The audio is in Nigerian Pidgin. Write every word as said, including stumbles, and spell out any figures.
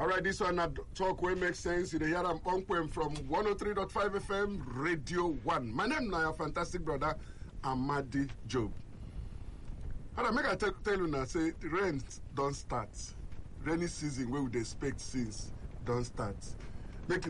All right, this one at talk will make sense. You hear I'm Pongpem from one oh three point five F M Radio one. My name is my fantastic brother Amadi Job. All right, make I tell, tell you now, say rain don't start. Rainy season where we expect since don't start.